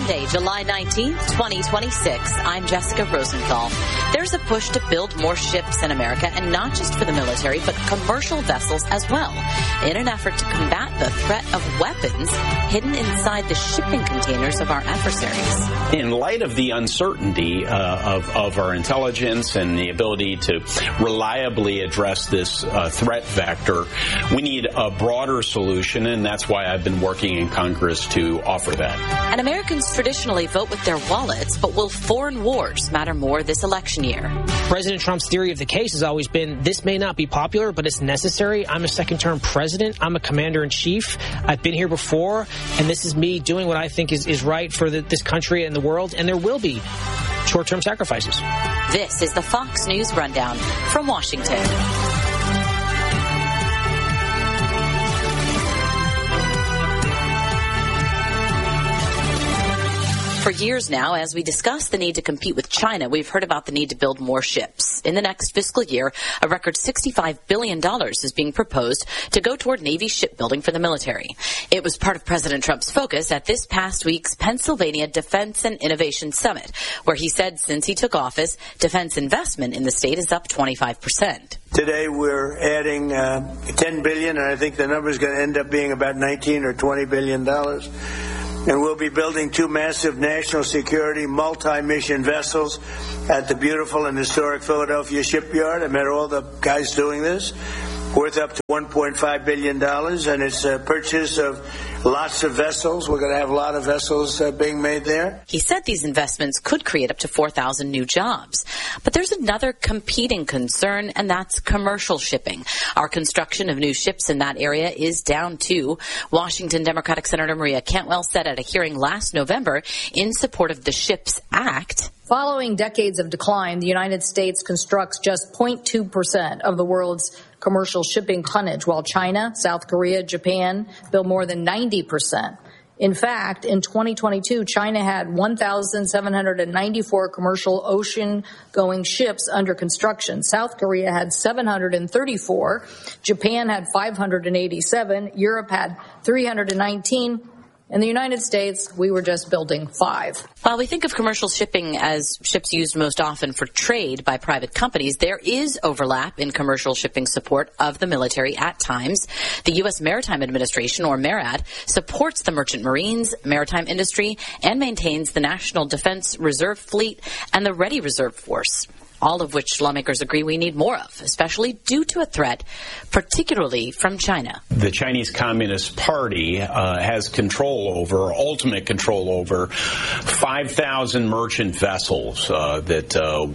Monday, July 19th, 2026. I'm Jessica Rosenthal. There's a push to build more ships in America, and not just for the military, but commercial vessels as well, in an effort to combat the threat of weapons hidden inside the shipping containers of our adversaries. In light of the uncertainty of our intelligence and the ability to reliably address this threat vector, we need a broader solution, and that's why I've been working in Congress to offer that. And Americans traditionally vote with their wallets, but will foreign wars matter more this election year? President Trump's theory of the case has always been, this may not be popular, but it's necessary. I'm a second-term president. I'm a commander-in-chief. I've been here before, and this is me doing what I think is right for this country and the world, and there will be short-term sacrifices. This is the Fox News Rundown from Washington. For years now, as we discuss the need to compete with China, we've heard about the need to build more ships. In the next fiscal year, a record $65 billion is being proposed to go toward Navy shipbuilding for the military. It was part of President Trump's focus at this past week's Pennsylvania Defense and Innovation Summit, where he said since he took office, defense investment in the state is up 25%. Today we're adding $10 billion, and I think the number is going to end up being about $19 or $20 billion. And we'll be building two massive national security multi-mission vessels at the beautiful and historic Philadelphia shipyard. I met all the guys doing this, worth up to $1.5 billion, and it's a purchase of lots of vessels. We're going to have a lot of vessels being made there. He said these investments could create up to 4,000 new jobs. But there's another competing concern, and that's commercial shipping. Our construction of new ships in that area is down too. Washington Democratic Senator Maria Cantwell said at a hearing last November in support of the SHIPS Act. Following decades of decline, the United States constructs just 0.2% of the world's commercial shipping tonnage, while China, South Korea, Japan build more than 90%. In fact, in 2022, China had 1,794 commercial ocean-going ships under construction. South Korea had 734. Japan had 587. Europe had 319. In the United States, we were just building 5. While we think of commercial shipping as ships used most often for trade by private companies, there is overlap in commercial shipping support of the military at times. The U.S. Maritime Administration, or MARAD, supports the merchant marines, maritime industry, and maintains the National Defense Reserve Fleet and the Ready Reserve Force, all of which lawmakers agree we need more of, especially due to a threat, particularly from China. The Chinese Communist Party has ultimate control over 5,000 merchant vessels that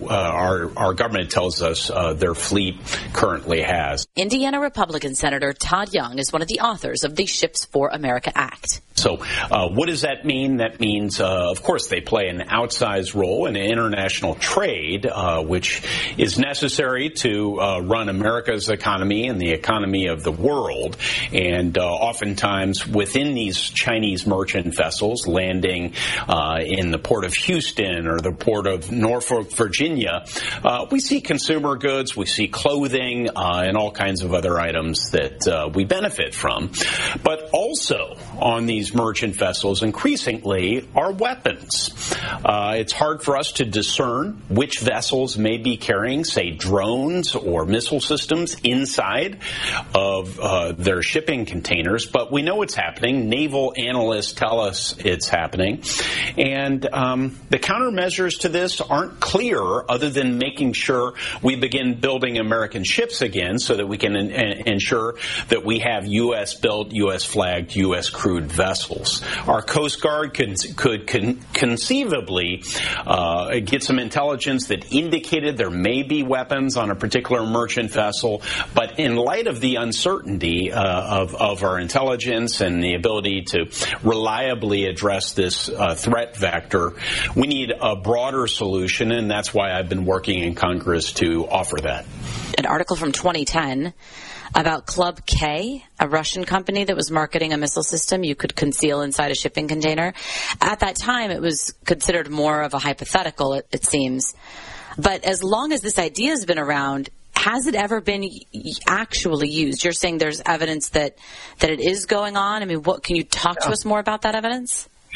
our government tells us their fleet currently has. Indiana Republican Senator Todd Young is one of the authors of the Ships for America Act. So what does that mean? That means, of course, they play an outsized role in international trade, which is necessary to run America's economy and the economy of the world. And oftentimes within these Chinese merchant vessels landing in the port of Houston or the port of Norfolk, Virginia, we see consumer goods, we see clothing, and all kinds of other items that we benefit from. But also on these merchant vessels increasingly are weapons. It's hard for us to discern which vessels may be carrying, say, drones or missile systems inside of their shipping containers, but we know it's happening. Naval analysts tell us it's happening. And the countermeasures to this aren't clear other than making sure we begin building American ships again so that we can ensure that we have U.S.-built, U.S.-flagged, U.S.-crewed vessels. Our Coast Guard could conceivably get some intelligence that indicated there may be weapons on a particular merchant vessel, but in light of the uncertainty of our intelligence and the ability to reliably address this threat vector, we need a broader solution, and that's why I've been working in Congress to offer that. An article from 2010 about Club K, a Russian company that was marketing a missile system you could conceal inside a shipping container. At that time, it was considered more of a hypothetical, it seems. But as long as this idea has been around, has it ever been actually used? You're saying there's evidence that it is going on. I mean, can you talk to us more about that evidence?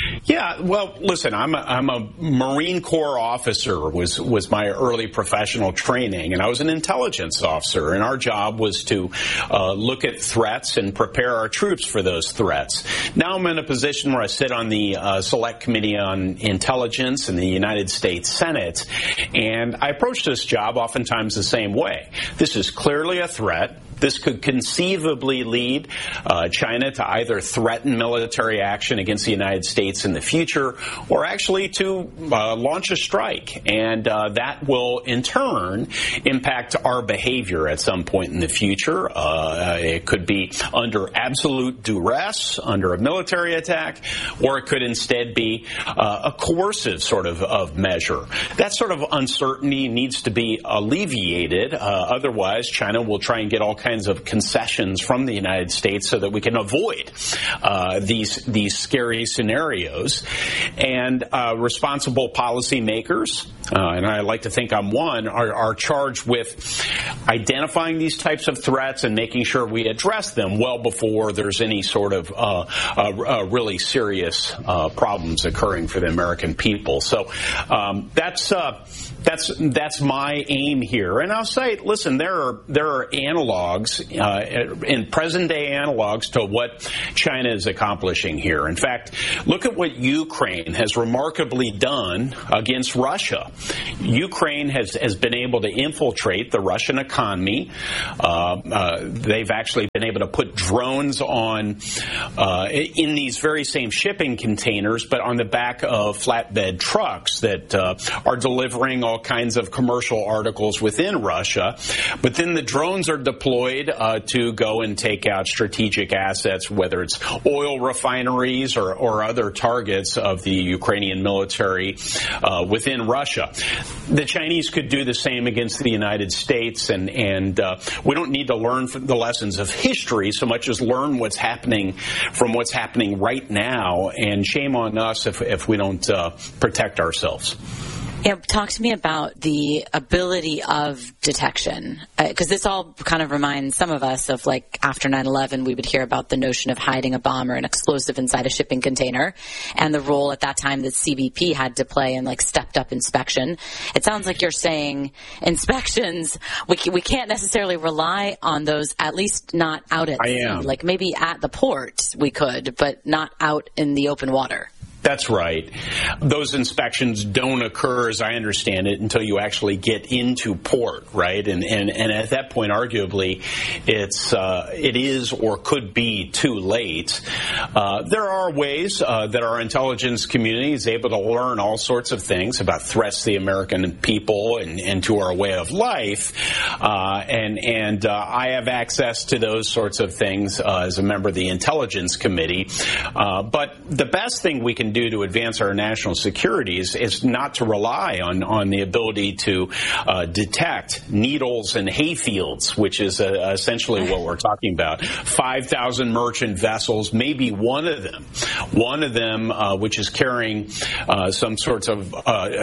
Yeah, well, listen, I'm a Marine Corps officer was my early professional training, and I was an intelligence officer, and our job was to look at threats and prepare our troops for those threats. Now I'm in a position where I sit on the Select Committee on Intelligence in the United States Senate, and I approach this job oftentimes the same way. This is clearly a threat. This could conceivably lead China to either threaten military action against the United States in the future or actually to launch a strike. And that will, in turn, impact our behavior at some point in the future. It could be under absolute duress, under a military attack, or it could instead be a coercive sort of measure. That sort of uncertainty needs to be alleviated. Otherwise, China will try and get all kinds of concessions from the United States so that we can avoid these scary scenarios. And responsible policymakers, and I like to think I'm one, are charged with identifying these types of threats and making sure we address them well before there's any sort of really serious problems occurring for the American people. So that's my aim here. And I'll say, listen, there are analogs, in present-day analogs to what China is accomplishing here. In fact, look at what Ukraine has remarkably done against Russia. Ukraine has been able to infiltrate the Russian economy. They've actually been able to put drones on in these very same shipping containers, but on the back of flatbed trucks that are delivering all kinds of commercial articles within Russia. But then the drones are deployed to go and take out strategic assets, whether it's oil refineries or other targets of the Ukrainian military within Russia. The Chinese could do the same against the United States, and we don't need to learn from the lessons of history so much as learn what's happening from what's happening right now, and shame on us if we don't protect ourselves. Yeah, talk to me about the ability of detection, because this all kind of reminds some of us of, like, after 9/11, we would hear about the notion of hiding a bomb or an explosive inside a shipping container, and the role at that time that CBP had to play in, like, stepped-up inspection. It sounds like you're saying inspections, we can't necessarily rely on those, at least not out at sea. Like, maybe at the port we could, but not out in the open water. That's right. Those inspections don't occur, as I understand it, until you actually get into port, right? And at that point, arguably, it is or could be too late. There are ways that our intelligence community is able to learn all sorts of things about threats to the American people and to our way of life. And I have access to those sorts of things as a member of the Intelligence Committee. But the best thing we can do to advance our national security is not to rely on the ability to detect needles and hayfields, which is essentially what we're talking about. 5,000 merchant vessels, maybe one of them, which is carrying some sorts of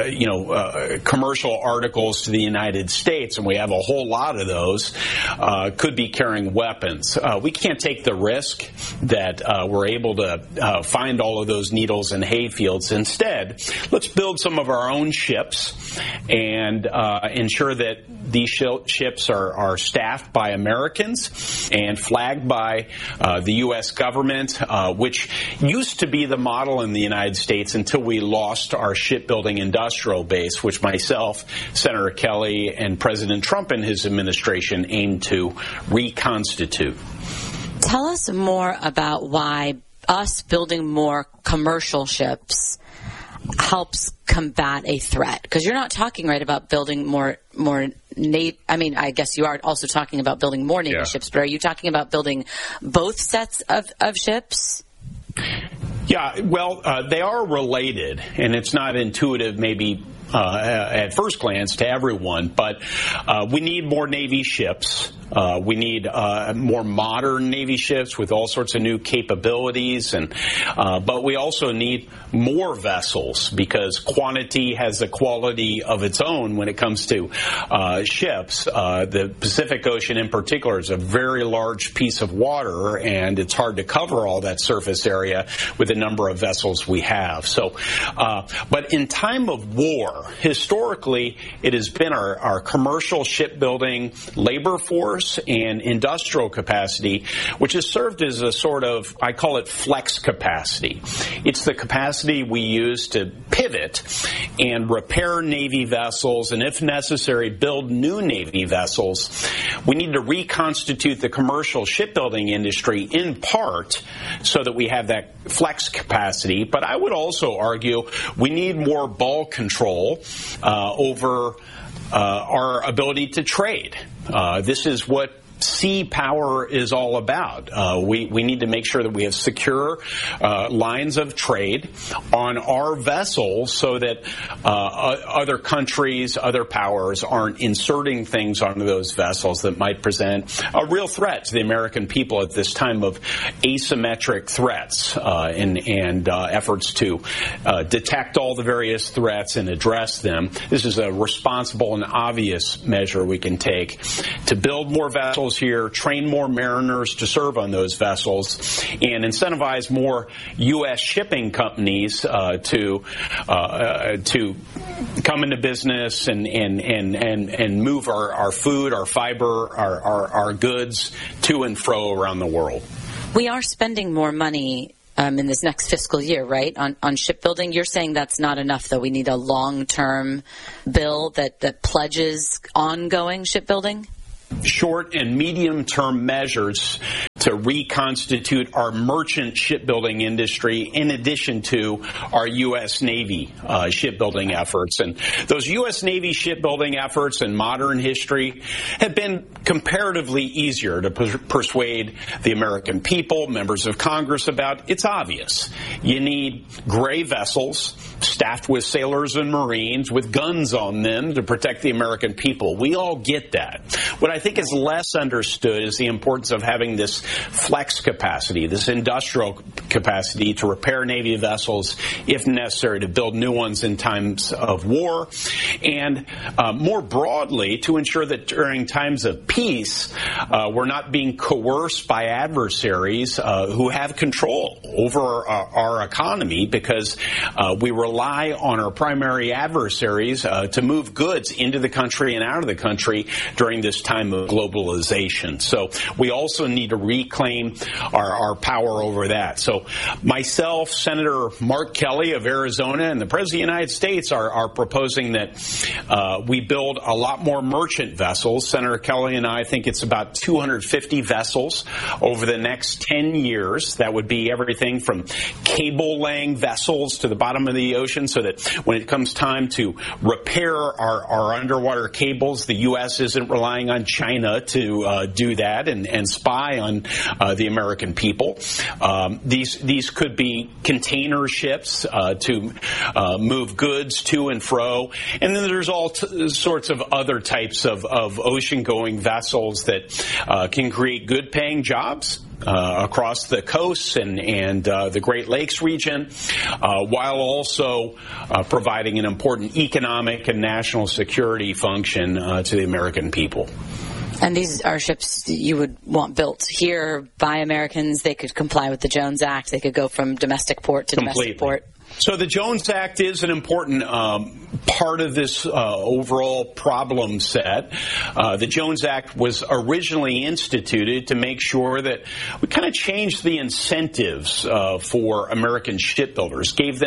commercial articles to the United States, and we have a whole lot of those, could be carrying weapons. We can't take the risk that we're able to find all of those needles and hayfields. Instead, let's build some of our own ships and ensure that these ships are staffed by Americans and flagged by the U.S. government, which used to be the model in the United States until we lost our shipbuilding industrial base, which myself, Senator Kelly, and President Trump and his administration aimed to reconstitute. Tell us more about why us building more commercial ships helps combat a threat. Because you're not talking about building more I guess you are also talking about building more Navy ships, but are you talking about building both sets of ships? Yeah, well, they are related, and it's not intuitive maybe at first glance to everyone, but we need more Navy ships. We need more modern Navy ships with all sorts of new capabilities, but we also need more vessels because quantity has a quality of its own when it comes to ships. The Pacific Ocean in particular is a very large piece of water, and it's hard to cover all that surface area with the number of vessels we have. So, but in time of war, historically, it has been our commercial shipbuilding labor force and industrial capacity, which has served as a sort of, I call it flex capacity. It's the capacity we use to pivot and repair Navy vessels, and if necessary, build new Navy vessels. We need to reconstitute the commercial shipbuilding industry in part so that we have that flex capacity, but I would also argue we need more ball control over our ability to trade. This is what sea power is all about. We need to make sure that we have secure lines of trade on our vessels so that other countries, other powers aren't inserting things onto those vessels that might present a real threat to the American people at this time of asymmetric threats and efforts to detect all the various threats and address them. This is a responsible and obvious measure we can take to build more vessels here, train more mariners to serve on those vessels, and incentivize more U.S. shipping companies to come into business and move our food, our fiber, our goods to and fro around the world. We are spending more money in this next fiscal year, right, on shipbuilding. You're saying that's not enough, though. We need a long-term bill that pledges ongoing shipbuilding? Short and medium-term measures to reconstitute our merchant shipbuilding industry in addition to our U.S. Navy shipbuilding efforts. And those U.S. Navy shipbuilding efforts in modern history have been comparatively easier to persuade the American people, members of Congress about. It's obvious. You need gray vessels staffed with sailors and Marines with guns on them to protect the American people. We all get that. What I think is less understood is the importance of having this flex capacity, this industrial capacity to repair Navy vessels if necessary, to build new ones in times of war, and more broadly to ensure that during times of peace we're not being coerced by adversaries who have control over our economy because we rely on our primary adversaries to move goods into the country and out of the country during this time of globalization. So we also need to reclaim our power over that. So myself, Senator Mark Kelly of Arizona, and the President of the United States are proposing that we build a lot more merchant vessels. Senator Kelly and I think it's about 250 vessels over the next 10 years. That would be everything from cable-laying vessels to the bottom of the ocean so that when it comes time to repair our underwater cables, the U.S. isn't relying on China to do that and spy on the American people. These could be container ships to move goods to and fro. And then there's all sorts of other types of ocean-going vessels that can create good-paying jobs across the coasts and the Great Lakes region, while also providing an important economic and national security function to the American people. And these are ships you would want built here by Americans. They could comply with the Jones Act. They could go from domestic port to domestic port. So the Jones Act is an important part of this overall problem set. The Jones Act was originally instituted to make sure that we kind of changed the incentives for American shipbuilders, gave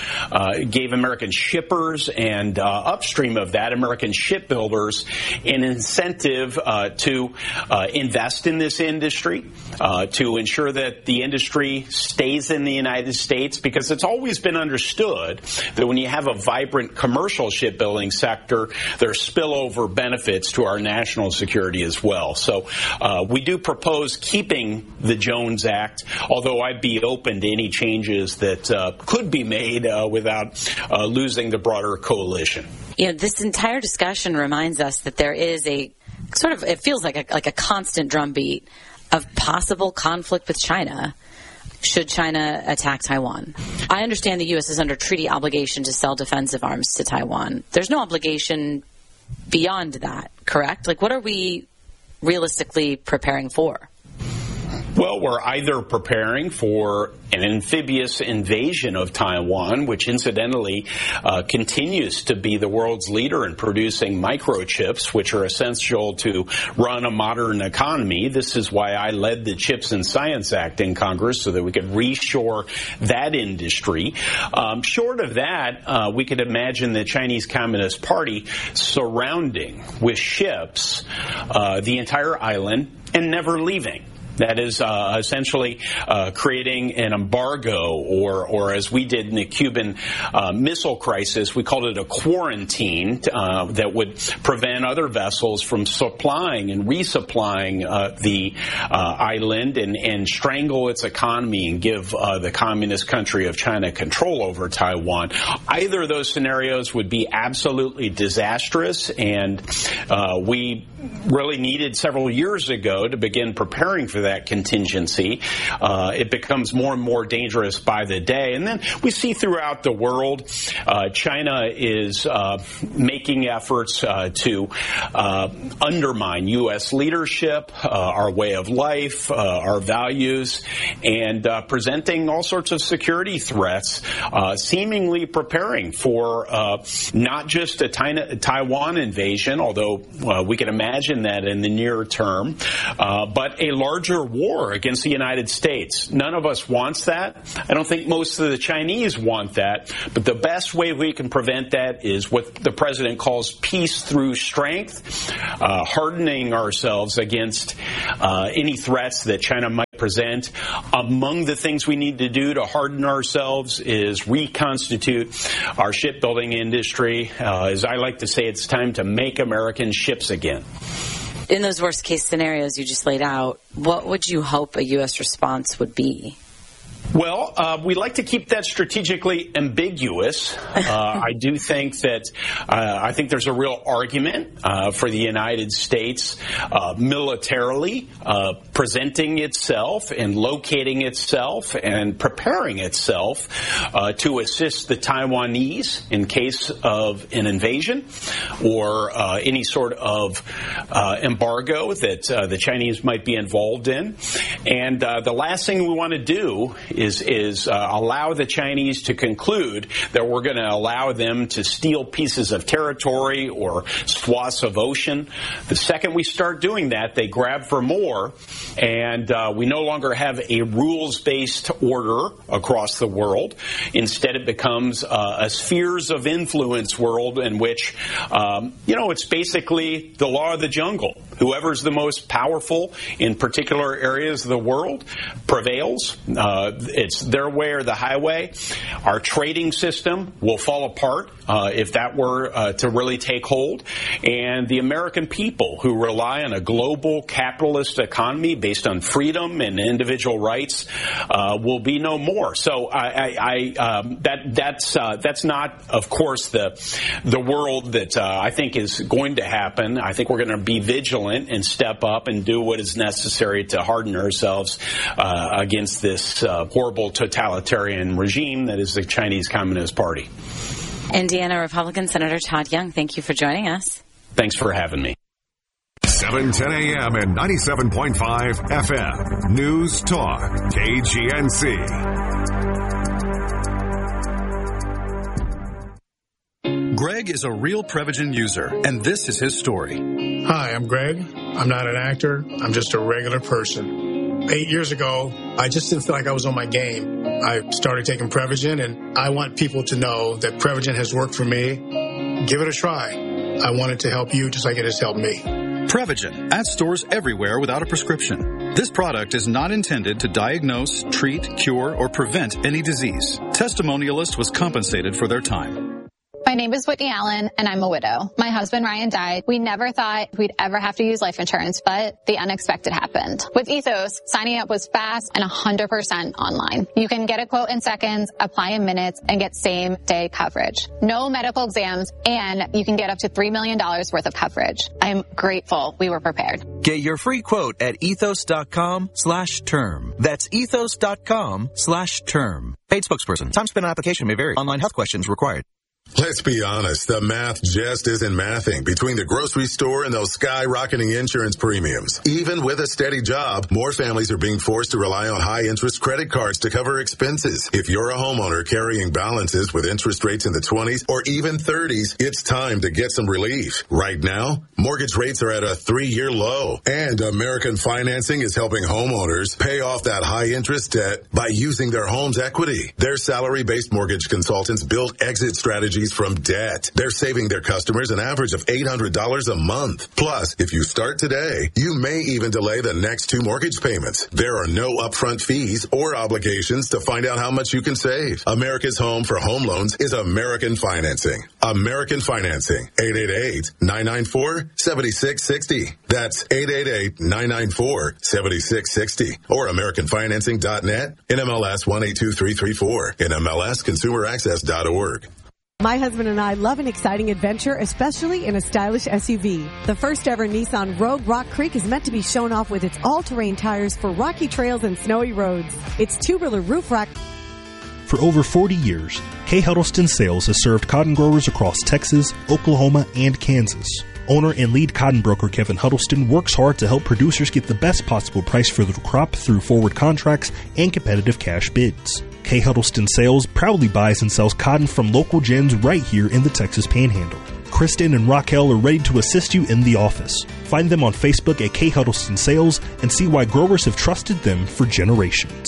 American shippers and upstream of that, American shipbuilders, an incentive to invest in this industry, to ensure that the industry stays in the United States, because it's always been understood that when you have a vibrant commercial shipbuilding sector, there are spillover benefits to our national security as well. So we do propose keeping the Jones Act, although I'd be open to any changes that could be made without losing the broader coalition. You know, this entire discussion reminds us that there is a it feels like a constant drumbeat of possible conflict with China should China attack Taiwan. I understand the U.S. is under treaty obligation to sell defensive arms to Taiwan. There's no obligation beyond that, correct? Like, what are we realistically preparing for? Well, we're either preparing for an amphibious invasion of Taiwan, which incidentally continues to be the world's leader in producing microchips, which are essential to run a modern economy. This is why I led the Chips and Science Act in Congress, so that we could reshore that industry. Short of that, we could imagine the Chinese Communist Party surrounding with ships the entire island and never leaving. That is essentially creating an embargo, or as we did in the Cuban Missile Crisis, we called it a quarantine that would prevent other vessels from supplying and resupplying the island and strangle its economy and give the communist country of China control over Taiwan. Either of those scenarios would be absolutely disastrous, and we really needed several years ago to begin preparing for that contingency. It becomes more and more dangerous by the day. And then we see throughout the world, China is making efforts to undermine U.S. leadership, our way of life, our values, and presenting all sorts of security threats, seemingly preparing for not just a Taiwan invasion, although we can imagine that in the near term, but a larger war against the United States. None of us wants that. I don't think most of the Chinese want that, but the best way we can prevent that is what the president calls peace through strength, hardening ourselves against any threats that China might present. Among the things we need to do to harden ourselves is reconstitute our shipbuilding industry. As I like to say, it's time to make American ships again. In those worst-case scenarios you just laid out, what would you hope a U.S. response would be? Well, we like to keep that strategically ambiguous. I do think that I think there's a real argument for the United States militarily presenting itself and locating itself and preparing itself to assist the Taiwanese in case of an invasion or any sort of embargo that the Chinese might be involved in. And the last thing we want to do is allow the Chinese to conclude that we're going to allow them to steal pieces of territory or swaths of ocean. The second we start doing that, they grab for more, and we no longer have a rules-based order across the world. Instead, it becomes a spheres of influence world in which, it's basically the law of the jungle. Whoever's the most powerful in particular areas of the world prevails. It's their way or the highway. Our trading system will fall apart if that were to really take hold. And the American people who rely on a global capitalist economy based on freedom and individual rights will be no more. So that's not, of course, the world that I think is going to happen. I think we're going to be vigilant and step up and do what is necessary to harden ourselves against this horrible totalitarian regime that is the Chinese Communist Party. Indiana Republican Senator Todd Young, thank you for joining us. Thanks for having me. 710 a.m. and 97.5 FM. News Talk, KGNC. Greg is a real Prevagen user, and this is his story. Hi, I'm Greg. I'm not an actor. I'm just a regular person. 8 years ago, I just didn't feel like I was on my game. I started taking Prevagen, and I want people to know that Prevagen has worked for me. Give it a try. I want it to help you just like it has helped me. Prevagen, at stores everywhere without a prescription. This product is not intended to diagnose, treat, cure, or prevent any disease. Testimonialist was compensated for their time. My name is Whitney Allen, and I'm a widow. My husband, Ryan, died. We never thought we'd ever have to use life insurance, but the unexpected happened. With Ethos, signing up was fast and 100% online. You can get a quote in seconds, apply in minutes, and get same-day coverage. No medical exams, and you can get up to $3 million worth of coverage. I'm grateful we were prepared. Get your free quote at ethos.com/term. That's ethos.com/term. Paid spokesperson. Time spent on application may vary. Online health questions required. Let's be honest, the math just isn't mathing between the grocery store and those skyrocketing insurance premiums. Even with a steady job, more families are being forced to rely on high-interest credit cards to cover expenses. If you're a homeowner carrying balances with interest rates in the 20s or even 30s, it's time to get some relief. Right now, mortgage rates are at a 3-year low, and American Financing is helping homeowners pay off that high-interest debt by using their home's equity. Their salary-based mortgage consultants build exit strategies from debt. They're saving their customers an average of $800 a month. Plus, if you start today, you may even delay the next 2 mortgage payments. There are no upfront fees or obligations to find out how much you can save. America's home for home loans is American Financing. American Financing. 888-994-7660. That's 888-994-7660. Or AmericanFinancing.net. NMLS 182334. NMLSConsumerAccess.org. My husband and I love an exciting adventure, especially in a stylish SUV. The first ever Nissan Rogue Rock Creek is meant to be shown off with its all-terrain tires for rocky trails and snowy roads. Its tubular roof rack. For over 40 years, K. Huddleston Sales has served cotton growers across Texas, Oklahoma, and Kansas. Owner and lead cotton broker Kevin Huddleston works hard to help producers get the best possible price for their crop through forward contracts and competitive cash bids. K. Huddleston Sales proudly buys and sells cotton from local gins right here in the Texas Panhandle. Kristen and Raquel are ready to assist you in the office. Find them on Facebook at K. Huddleston Sales and see why growers have trusted them for generations.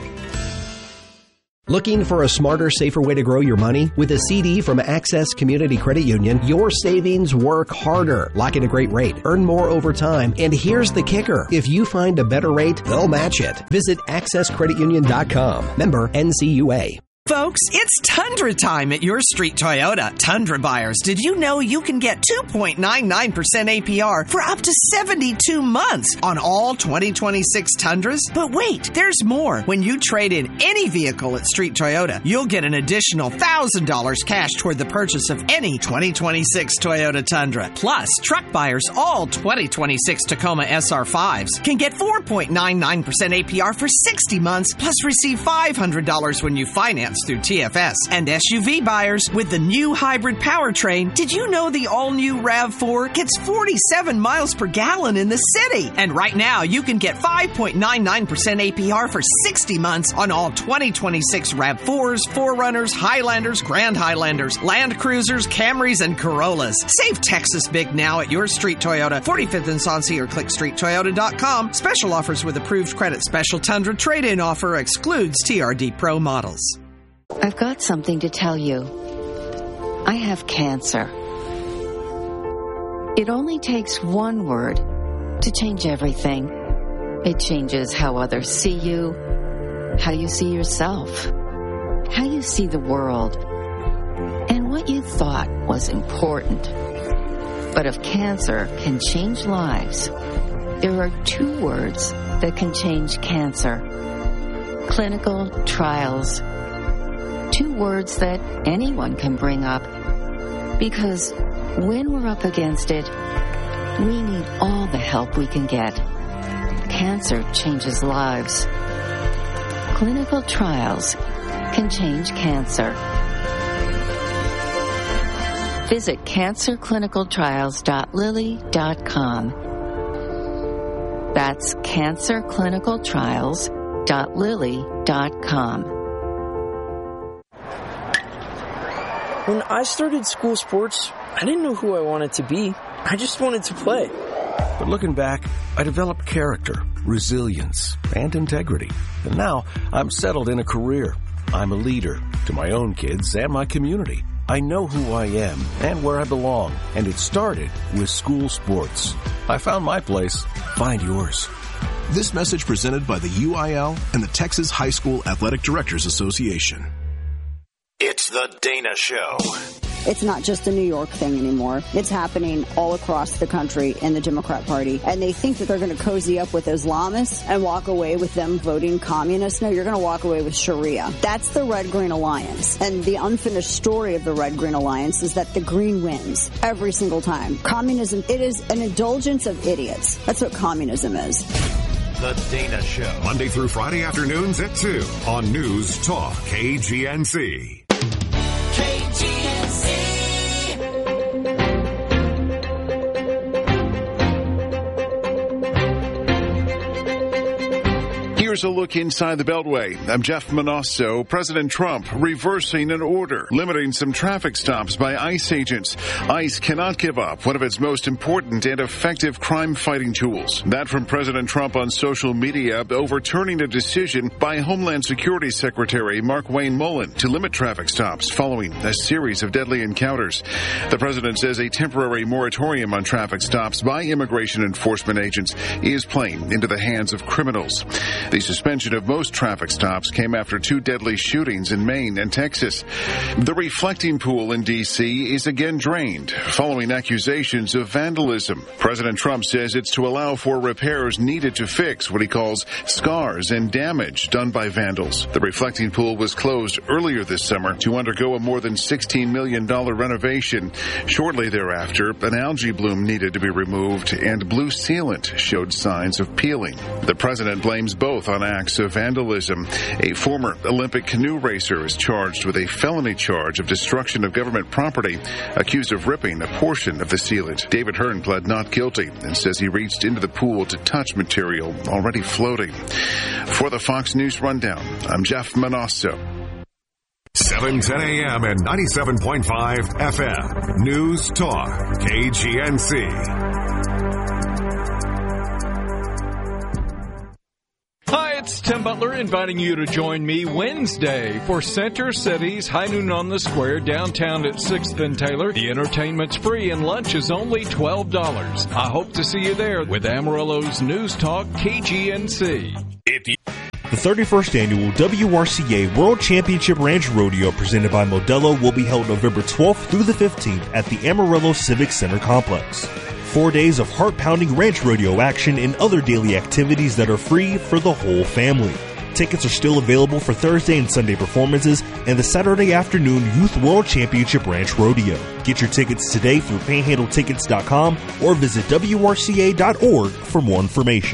Looking for a smarter, safer way to grow your money? With a CD from Access Community Credit Union, your savings work harder. Lock in a great rate. Earn more over time. And here's the kicker. If you find a better rate, they'll match it. Visit accesscreditunion.com. Member NCUA. Folks, it's Tundra time at your Street Toyota. Tundra buyers, did you know you can get 2.99% APR for up to 72 months on all 2026 Tundras? But wait, there's more. When you trade in any vehicle at Street Toyota, you'll get an additional $1,000 cash toward the purchase of any 2026 Toyota Tundra. Plus, truck buyers, all 2026 Tacoma SR5s, can get 4.99% APR for 60 months, plus receive $500 when you finance through TFS. And SUV buyers with the new hybrid powertrain, did you know the all-new RAV4 gets 47 miles per gallon in the city? And right now, you can get 5.99% APR for 60 months on all 2026 RAV4s, 4Runners, Highlanders, Grand Highlanders, Land Cruisers, Camrys, and Corollas. Save Texas big now at your Street Toyota, 45th and Soncy, or click StreetToyota.com. Special offers with approved credit. Special Tundra trade-in offer excludes TRD Pro models. I've got something to tell you. I have cancer. It only takes one word to change everything. It changes how others see you, how you see yourself, how you see the world, and what you thought was important. But if cancer can change lives, there are 2 words that can change cancer. Clinical trials. 2 words that anyone can bring up, because when we're up against it, we need all the help we can get. Cancer changes lives. Clinical trials can change cancer. Visit cancerclinicaltrials.lilly.com. That's cancerclinicaltrials.lilly.com. When I started school sports, I didn't know who I wanted to be. I just wanted to play. But looking back, I developed character, resilience, and integrity. And now I'm settled in a career. I'm a leader to my own kids and my community. I know who I am and where I belong, and it started with school sports. I found my place. Find yours. This message presented by the UIL and the Texas High School Athletic Directors Association. It's the Dana Show. It's not just a New York thing anymore. It's happening all across the country in the Democrat Party. And they think that they're going to cozy up with Islamists and walk away with them voting communist. No, you're going to walk away with Sharia. That's the Red-Green Alliance. And the unfinished story of the Red-Green Alliance is that the Green wins every single time. Communism, it is an indulgence of idiots. That's what communism is. The Dana Show. Monday through Friday afternoons at 2 on News Talk KGNC. Here's a look inside the Beltway. I'm Jeff Manasso. President Trump reversing an order, limiting some traffic stops by ICE agents. ICE cannot give up one of its most important and effective crime-fighting tools. That from President Trump on social media, overturning a decision by Homeland Security Secretary Markwayne Mullin to limit traffic stops following a series of deadly encounters. The president says a temporary moratorium on traffic stops by immigration enforcement agents is playing into the hands of criminals. The suspension of most traffic stops came after 2 deadly shootings in Maine and Texas. The reflecting pool in D.C. is again drained following accusations of vandalism. President Trump says it's to allow for repairs needed to fix what he calls scars and damage done by vandals. The reflecting pool was closed earlier this summer to undergo a more than $16 million renovation. Shortly thereafter, an algae bloom needed to be removed and blue sealant showed signs of peeling. The president blames both on acts of vandalism. A former Olympic canoe racer is charged with a felony charge of destruction of government property, accused of ripping a portion of the sealant. David Hearn pled not guilty and says he reached into the pool to touch material already floating. For the Fox News Rundown, I'm Jeff Manasso. 7:10 a.m. and 97.5 FM. News Talk KGNC. Hi, it's Tim Butler inviting you to join me Wednesday for Center City's High Noon on the Square downtown at 6th and Taylor. The entertainment's free and lunch is only $12. I hope to see you there with Amarillo's News Talk KGNC. The 31st annual WRCA World Championship Ranch Rodeo presented by Modelo will be held November 12th through the 15th at the Amarillo Civic Center Complex. 4 days of heart-pounding ranch rodeo action and other daily activities that are free for the whole family. Tickets are still available for Thursday and Sunday performances and the Saturday afternoon Youth World Championship Ranch Rodeo. Get your tickets today through panhandletickets.com or visit WRCA.org for more information.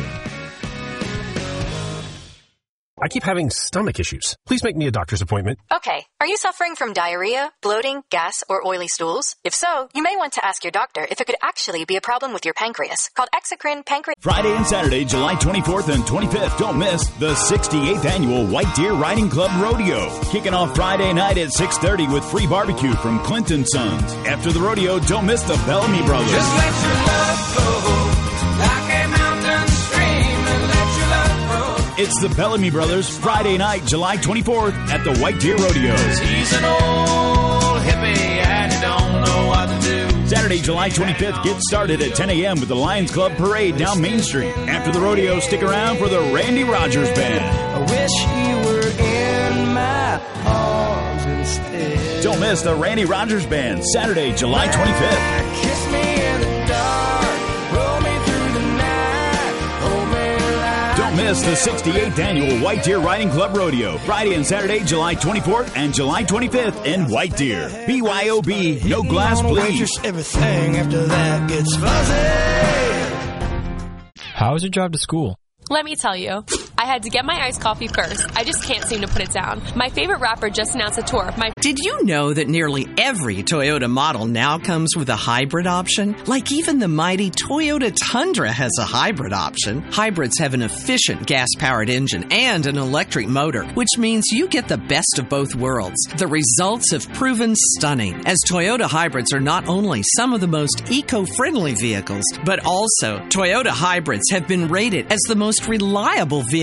I keep having stomach issues. Please make me a doctor's appointment. Okay. Are you suffering from diarrhea, bloating, gas, or oily stools? If so, you may want to ask your doctor if it could actually be a problem with your pancreas, called exocrine pancreatitis. Friday and Saturday, July 24th and 25th. Don't miss the 68th annual White Deer Riding Club Rodeo. Kicking off Friday night at 6:30 with free barbecue from Clinton Sons. After the rodeo, don't miss the Bellamy Brothers. Just let your love flow like a mountain stream and let your love grow. It's the Bellamy Brothers Friday night, July 24th at the White Deer Rodeo. He's an old hippie and he don't know what to do. Saturday, July 25th, get started at 10 a.m. with the Lions Club Parade down Main Street. After the rodeo, stick around for the Randy Rogers Band. I wish you were in my arms instead. Don't miss the Randy Rogers Band, Saturday, July 25th. Kiss me in the dark, roll me through the night, hold me like. Don't miss the 68th annual White Deer Riding Club Rodeo, Friday and Saturday, July 24th and July 25th in White Deer. BYOB, no glass, please. Everything after that gets fuzzy. How was your drive to school? Let me tell you, I had to get my iced coffee first. I just can't seem to put it down. My favorite rapper just announced a tour. Did you know that nearly every Toyota model now comes with a hybrid option? Like even the mighty Toyota Tundra has a hybrid option. Hybrids have an efficient gas-powered engine and an electric motor, which means you get the best of both worlds. The results have proven stunning, as Toyota hybrids are not only some of the most eco-friendly vehicles, but also Toyota hybrids have been rated as the most reliable vehicle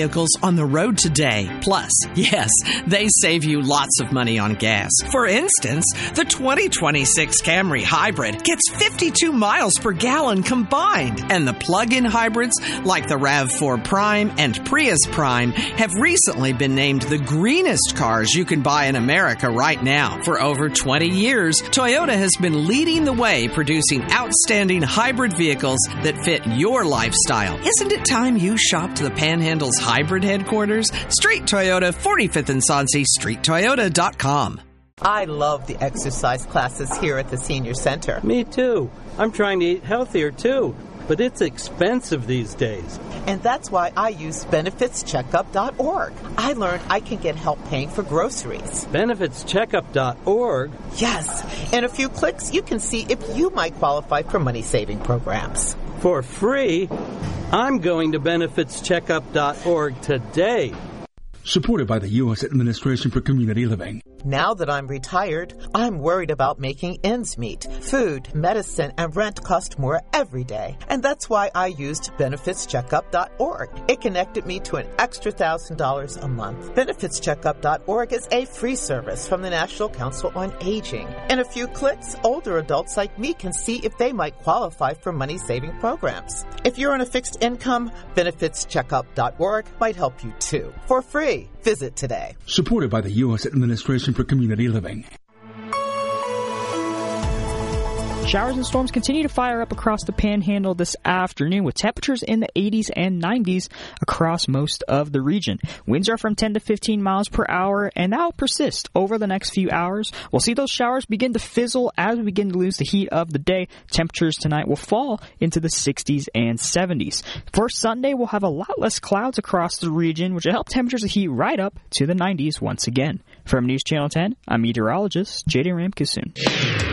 vehicles on the road today. Plus, yes, they save you lots of money on gas. For instance, the 2026 Camry Hybrid gets 52 miles per gallon combined. And the plug-in hybrids like the RAV4 Prime and Prius Prime have recently been named the greenest cars you can buy in America right now. For over 20 years, Toyota has been leading the way producing outstanding hybrid vehicles that fit your lifestyle. Isn't it time you shopped the Panhandle's hybrid headquarters? Street Toyota, 45th and Sonse, StreetToyota.com. I love the exercise classes here at the Senior Center. Me too. I'm trying to eat healthier too, but it's expensive these days. And that's why I use BenefitsCheckup.org. I learned I can get help paying for groceries. BenefitsCheckup.org? Yes. In a few clicks, you can see if you might qualify for money-saving programs. For free? I'm going to BenefitsCheckup.org today. Supported by the U.S. Administration for Community Living. Now that I'm retired, I'm worried about making ends meet. Food, medicine, and rent cost more every day. And that's why I used BenefitsCheckup.org. It connected me to an extra $1,000 a month. BenefitsCheckup.org is a free service from the National Council on Aging. In a few clicks, older adults like me can see if they might qualify for money-saving programs. If you're on a fixed income, BenefitsCheckup.org might help you too. For free. Visit today. Supported by the U.S. Administration for Community Living. Showers and storms continue to fire up across the Panhandle this afternoon with temperatures in the 80s and 90s across most of the region. Winds are from 10 to 15 miles per hour, and that will persist over the next few hours. We'll see those showers begin to fizzle as we begin to lose the heat of the day. Temperatures tonight will fall into the 60s and 70s. For Sunday, we'll have a lot less clouds across the region, which will help temperatures to heat right up to the 90s once again. From News Channel 10, I'm meteorologist J.D. Ramkusun.